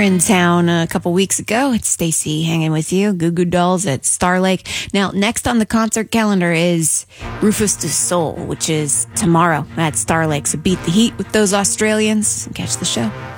in town a couple weeks ago. It's Stacy hanging with you. Goo Goo Dolls at Star Lake. Now, next on the concert calendar is Rufus du Sol, which is tomorrow at Star Lake. So beat the heat with those Australians and catch the show.